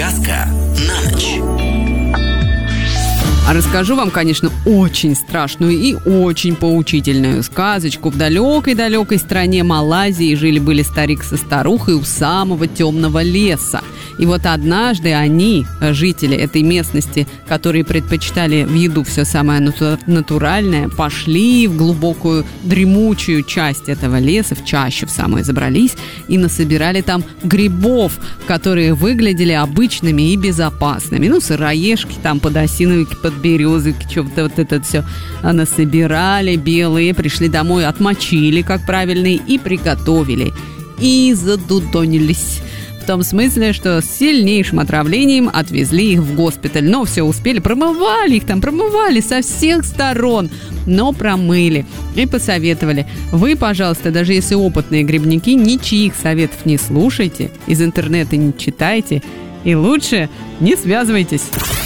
Сказка на ночь. А расскажу вам, конечно, очень страшную и очень поучительную сказочку. В далекой-далекой стране Малайзии жили-были старик со старухой у самого темного леса. И вот однажды они, жители этой местности, которые предпочитали в еду все самое натуральное, пошли в глубокую дремучую часть этого леса, в чащу в самую забрались и насобирали там грибов, которые выглядели обычными и безопасными. Ну, сыроежки там, подосиновики, подберезовики, что-то вот это все насобирали белые, пришли домой, отмочили, как правильные, и приготовили. И задудонились. В том смысле, что с сильнейшим отравлением отвезли их в госпиталь. Но все успели, промывали их там, промывали со всех сторон. Но промыли и посоветовали: вы, пожалуйста, даже если опытные грибники, ничьих советов не слушайте, из интернета не читайте и лучше не связывайтесь.